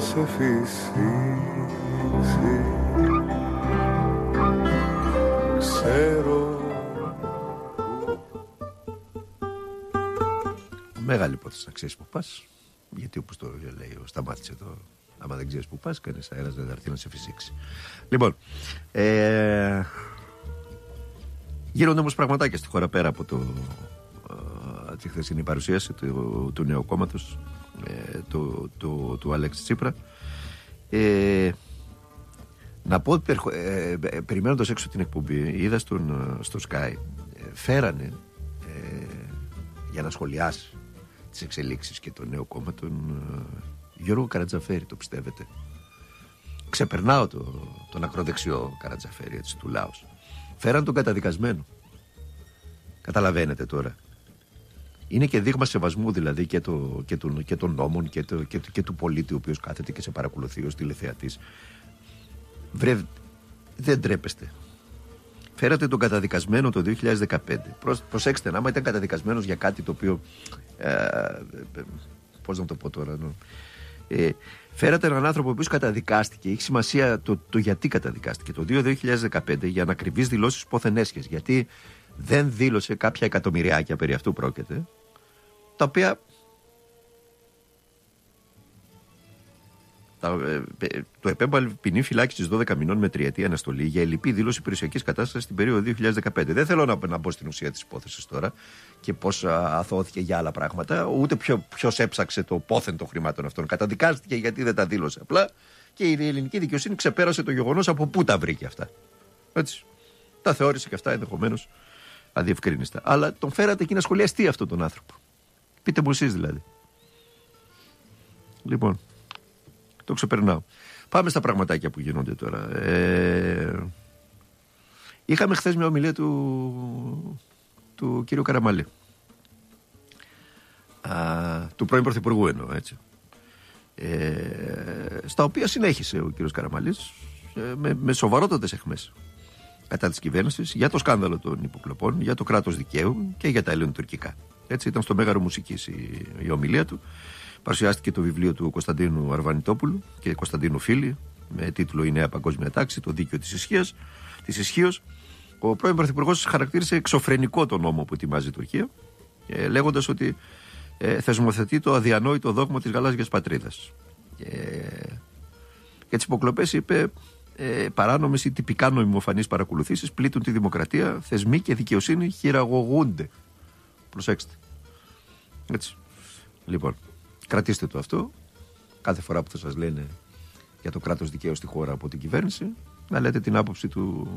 σε φυσήξει. Ξέρω. Μεγάλη υπόθεση να ξέρεις που πας. Γιατί όπως το λέει ο Σταμάτης εδώ, άμα δεν ξέρεις που πας, κανείς αέρας δεν θα έρθει να σε φυσήξει. Λοιπόν, γίνονται όμως πραγματάκια στη χώρα πέρα από τη χθεσινή παρουσίαση του νέου κόμματος, του Αλέξη Τσίπρα. Να πω ότι περιμένοντας έξω την εκπομπή, είδα στο Sky, φέρανε για να σχολιάσει τις εξελίξεις και το νέο κόμμα τον Γιώργο Καρατζαφέρη, το πιστεύετε? Ξεπερνάω τον ακροδεξιό Καρατζαφέρη, έτσι, του Λάος. Φέραν τον καταδικασμένο. Καταλαβαίνετε τώρα? Είναι και δείγμα σεβασμού δηλαδή και των νόμων και του πολίτη ο οποίος κάθεται και σε παρακολουθεί ως τηλεθεατής. Βρε, δεν τρέπεστε. Φέρατε τον καταδικασμένο το 2015. Προσέξτε, άμα ήταν καταδικασμένος για κάτι το οποίο πώς να το πω τώρα, φέρατε έναν άνθρωπο ο οποίος καταδικάστηκε. Έχει σημασία το γιατί καταδικάστηκε το 2015 για ανακριβείς δηλώσεις πόθεν έσχες. Γιατί δεν δήλωσε κάποια εκατομμυριάκια, περί αυτού πρόκειται, τα οποία το επέβαλε ποινή φυλάκισης 12 μηνών με 3ετή αναστολή για ελλειπή δήλωση περιουσιακής κατάστασης στην περίοδο 2015. Δεν θέλω να μπω στην ουσία της υπόθεσης τώρα και πώς αθώθηκε για άλλα πράγματα, ούτε ποιος έψαξε το πόθεν των χρημάτων αυτών. Καταδικάστηκε γιατί δεν τα δήλωσε απλά και η ελληνική δικαιοσύνη ξεπέρασε το γεγονός από πού τα βρήκε αυτά. Έτσι. Τα θεώρησε και αυτά ενδεχομένως αδιευκρίνιστα. Αλλά τον φέρατε εκεί να σχολιαστεί αυτόν τον άνθρωπο. Πείτε μου εσείς δηλαδή. Λοιπόν, το ξεπερνάω. Πάμε στα πραγματάκια που γίνονται τώρα. Είχαμε χθες μια ομιλία του κύριου Καραμαλή. Του πρώην Πρωθυπουργού εννοώ, έτσι. Στα οποία συνέχισε ο κύριος Καραμαλής με σοβαρότατες αιχμές κατά της κυβέρνησης για το σκάνδαλο των υποκλοπών, για το κράτος δικαίου και για τα ελληνοτουρκικά. Έτσι, ήταν στο Μέγαρο Μουσικής η ομιλία του. Παρουσιάστηκε το βιβλίο του Κωνσταντίνου Αρβανιτόπουλου και Κωνσταντίνου Φίλη με τίτλο «Η Νέα Παγκόσμια Τάξη, το δίκαιο της ισχύως». Ο πρώην Πρωθυπουργός χαρακτήρισε εξωφρενικό τον νόμο που ετοιμάζει η Τουρκία, λέγοντας ότι θεσμοθετεί το αδιανόητο δόγμα της γαλάζιας πατρίδας. Και τις υποκλοπές είπε παράνομες ή τυπικά νομιμοφανείς παρακολουθήσεις πλήττουν τη δημοκρατία, θεσμοί και δικαιοσύνη χειραγωγούνται. Προσέξτε. Έτσι. Λοιπόν, κρατήστε το αυτό. Κάθε φορά που θα σας λένε για το κράτος δικαίου στη χώρα από την κυβέρνηση, να λέτε την άποψη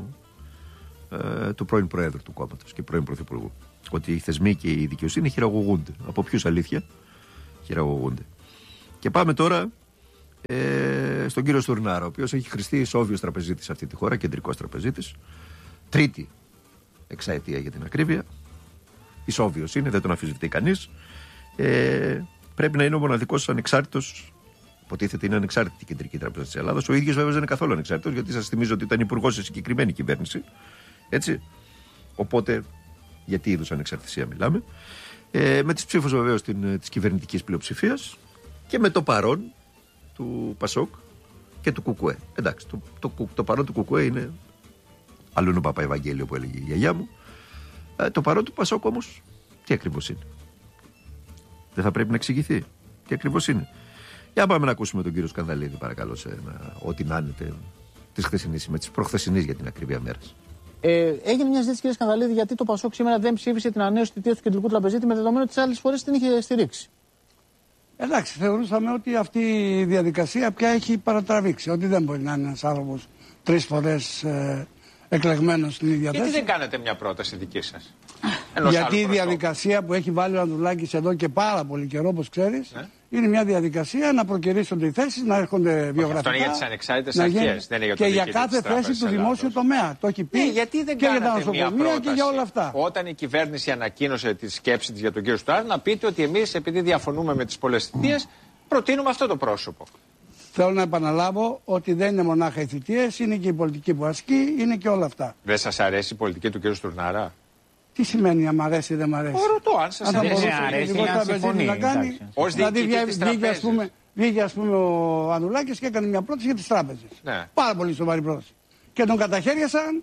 του πρώην Προέδρου του κόμματος και πρώην Πρωθυπουργού. Ότι οι θεσμοί και η δικαιοσύνη χειραγωγούνται. Από ποιους αλήθεια χειραγωγούνται? Και πάμε τώρα στον κύριο Στουρνάρα, ο οποίος έχει χρηστεί ισόβιος τραπεζίτης σε αυτή τη χώρα, κεντρικός τραπεζίτης. Τρίτη εξαετία για την ακρίβεια. Ισόβιος είναι, δεν τον αμφισβητεί κανείς. Πρέπει να είναι ο μοναδικός ανεξάρτητος. Υποτίθεται είναι ανεξάρτητη η Κεντρική Τράπεζα της Ελλάδας. Ο ίδιος βέβαια δεν είναι καθόλου ανεξάρτητος, γιατί σας θυμίζω ότι ήταν υπουργός σε συγκεκριμένη κυβέρνηση. Έτσι. Οπότε, για τι είδους ανεξαρτησία μιλάμε? Με τις ψήφους βεβαίως της κυβερνητικής πλειοψηφίας και με το παρόν του Πασόκ και του Κουκουέ. Εντάξει, το παρόν του Κουκουέ είναι. Αλλού είναι ο Παπαευαγγέλιο που έλεγε η γιαγιά μου. Το παρόν του Πασόκ όμως, τι ακριβώς είναι? Δεν θα πρέπει να εξηγηθεί τι ακριβώς είναι? Για πάμε να ακούσουμε τον κύριο Σκανδαλίδη, παρακαλώ, σε ό,τι να είναι της χθεσινής με τις προχθεσινής για την ακρίβεια μέρας. Έγινε μια συζήτηση, κύριε Σκανδαλίδη, γιατί το Πασόκ σήμερα δεν ψήφισε την ανανέωση της θητείας του κεντρικού τραπεζίτη με δεδομένο ότι τις άλλες φορές την είχε στηρίξει. Εντάξει, θεωρούσαμε ότι αυτή η διαδικασία πια έχει παρατραβήξει. Ότι δεν μπορεί να είναι ένας άνθρωπος 3 φορές εκλεγμένος στην ίδια θέση. Γιατί δεν κάνετε μια πρόταση δική σας? Γιατί η διαδικασία που έχει βάλει ο Ανδρουλάκης εδώ και πάρα πολύ καιρό, όπως ξέρεις, είναι μια διαδικασία να προκυρήσονται οι θέσεις, να έρχονται βιογραφικά. Αυτό είναι για τις ανεξάρτητες αρχές, δεν είναι για το και για κάθε θέση του δημόσιου τομέα. Το έχει πει γιατί δεν και για τα νοσοκομεία νοσοκομεία και για όλα αυτά. Όταν η κυβέρνηση ανακοίνωσε τη σκέψη της για τον κύριο Στουρνάρα, να πείτε ότι εμείς, επειδή διαφωνούμε με τις πολλές θητείες, προτείνουμε αυτό το πρόσωπο. Θέλω να επαναλάβω ότι δεν είναι μονάχα οι θητείες, είναι και η πολιτική που ασκεί, είναι και όλα αυτά. Δεν σας αρέσει η πολιτική του κύριου Στουρνάρα? Τι σημαίνει αν αρέσει ή δεν μ' αρέσει? Ρωτώ, αν σας αρέσει. Να κάνει, δηλαδή βγήκε ας πούμε ο Ανδρουλάκης και έκανε μια πρόταση για τις τράπεζες. Ναι. Πάρα πολύ σοβαρή πρόταση. Και τον καταχέριασαν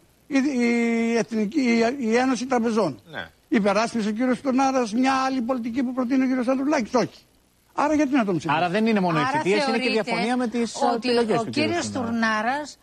η Ένωση Τραπεζών. Ναι. Υπεράσπισε ο κύριος Τουρνάρας μια άλλη πολιτική που προτείνει ο κύριος Ανδρουλάκης? Όχι. Άρα γιατί να τον ψηφίσει? Άρα δεν είναι μόνο οι θητείες, είναι και η διαφωνία με τις επιλογές του. Ο κύριος Τουρνάρας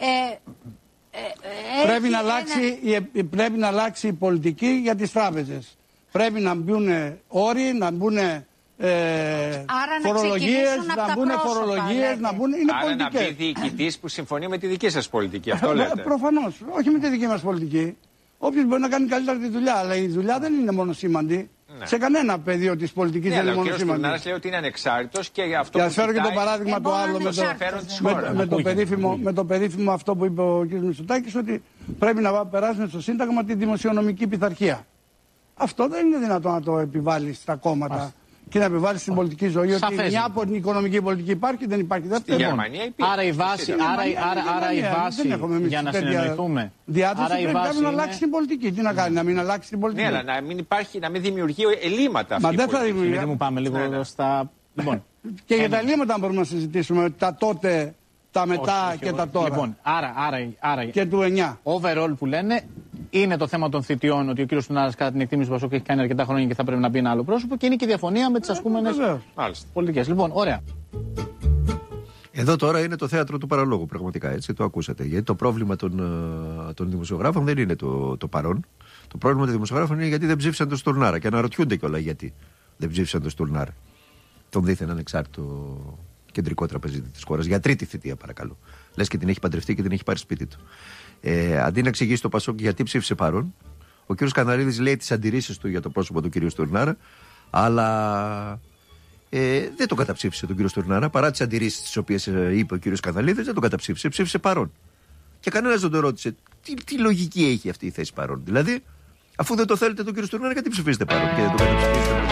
πρέπει να αλλάξει η πολιτική για τις τράπεζες. Πρέπει να μπουν όροι, να μπουν φορολογίες, να μπουν φορολογίες, να μπουν. Είναι άρα πολιτικές. να μπει διοικητής που συμφωνεί με τη δική σας πολιτική. Αυτό λέτε. Προφανώς. Όχι με τη δική μας πολιτική. Όποιος μπορεί να κάνει καλύτερα τη δουλειά. Αλλά η δουλειά δεν είναι μόνο σήμαντη. Ναι. Σε κανένα πεδίο της πολιτικής δεν είναι μόνο σήμαντη. Ο κ. Τουρνάρας λέει ότι είναι ανεξάρτητος και αυτό Και που ας φέρω και το παράδειγμα το άλλο με το περίφημο αυτό που είπε ο κ. Μητσοτάκης, ότι πρέπει να περάσουμε στο Σύνταγμα τη δημοσιονομική πειθαρχία. Αυτό δεν είναι δυνατόν να το επιβάλλει στα κόμματα και να επιβάλλει στην πολιτική ζωή. Ότι μια από την οικονομική πολιτική υπάρχει, δεν υπάρχει. Στη Γερμανία υπήρχε. Άρα η βάση, για να συνεννοηθούμε. Διάθεση πρέπει να αλλάξει την πολιτική. Τι να κάνει, να μην αλλάξει την πολιτική? Ναι, αλλά να μην δημιουργεί ελλείμματα. Μα δεν θα δημιουργεί. Μην μου πάμε λίγο στα. Λοιπόν. Και για τα ελλείμματα μπορούμε να συζητήσουμε. Τα τότε, τα μετά και τα τώρα. Λοιπόν, άρα και του 9. Overall που λένε είναι το θέμα των θητιών, ότι ο κύριος Τουρνάρας κατά την εκτίμηση του Πασόκ έχει κάνει αρκετά χρόνια και θα πρέπει να μπει ένα άλλο πρόσωπο, και είναι και η διαφωνία με τις ασκούμενες πολιτικές. Λοιπόν, ωραία. Εδώ τώρα είναι το θέατρο του παραλόγου, πραγματικά, έτσι, το ακούσατε. Γιατί το πρόβλημα των δημοσιογράφων δεν είναι το παρόν. Το πρόβλημα των δημοσιογράφων είναι γιατί δεν ψήφισαν τον Στουρνάρα. Και αναρωτιούνται κιόλα γιατί δεν ψήφισαν τον Στουρνάρα. Τον δίθεν ανεξάρτητο κεντρικό τραπεζίτη της χώρας. Για τρίτη θητεία, παρακαλώ. Λες και την έχει παντρευτεί και την έχει πάρει σπίτι του. Αντί να εξηγήσει το Πασόκ γιατί ψήφισε παρόν, ο κ. Καναρίδης λέει τις αντιρρήσεις του για το πρόσωπο του κ. Στουρνάρα, αλλά δεν τον καταψήφισε τον κ. Στουρνάρα, παρά τις αντιρρήσεις τις οποίες είπε ο κ. Καναρίδης, δεν τον καταψήφισε, ψήφισε παρόν. Και κανένας δεν τον ρώτησε τι λογική έχει αυτή η θέση παρόν. Δηλαδή, αφού δεν το θέλετε τον κ. Στουρνάρα, γιατί ψηφίζετε παρόν και δεν τον καταψηφίσετε?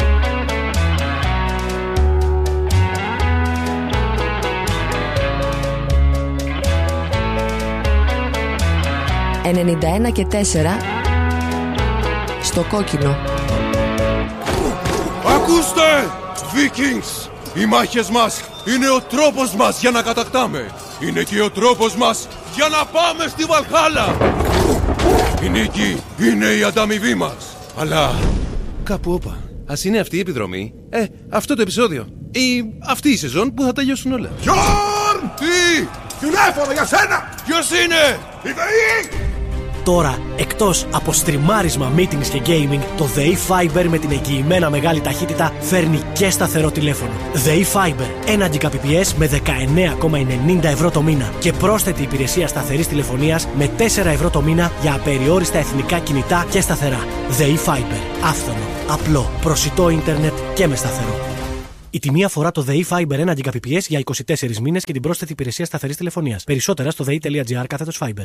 91 και 4 στο κόκκινο. Ακούστε, Vikings! Οι μάχες μας είναι ο τρόπος μας για να κατακτάμε. Είναι και ο τρόπος μας για να πάμε στη Βαλχάλα. Η νίκη είναι η ανταμοιβή μας. Αλλά κάπου όπα. Ας είναι αυτή η επιδρομή, αυτό το επεισόδιο ή αυτή η σεζόν που θα τελειώσουν όλα. Γιόρν! Τι! Τηλέφωνο για σένα! Ποιος είναι? Η ΔΕΗ! Τώρα, εκτός από στριμάρισμα, meetings και gaming, το ΔΕΗ Fiber με την εγγυημένα μεγάλη ταχύτητα φέρνει και σταθερό τηλέφωνο. ΔΕΗ Fiber, 1 Gbps με 19,90 ευρώ το μήνα και πρόσθετη υπηρεσία σταθερής τηλεφωνίας με 4 ευρώ το μήνα για απεριόριστα εθνικά κινητά και σταθερά. ΔΕΗ Fiber, άφθονο, απλό, προσιτό ίντερνετ και με σταθερό. Η τιμή αφορά το ΔΕΗ Fiber 1 Gbps για 24 μήνες και την πρόσθετη υπηρεσία σταθερής τηλεφωνίας. Περισσότερα στο dei.gr/Fiber.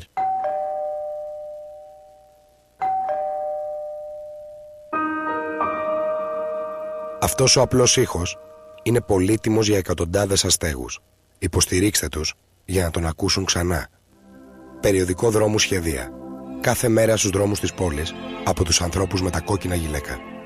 Αυτός ο απλός ήχος είναι πολύτιμος για εκατοντάδες αστέγους. Υποστηρίξτε τους για να τον ακούσουν ξανά. Περιοδικό Δρόμου Σχεδία. Κάθε μέρα στους δρόμους της πόλης από τους ανθρώπους με τα κόκκινα γυλαίκα.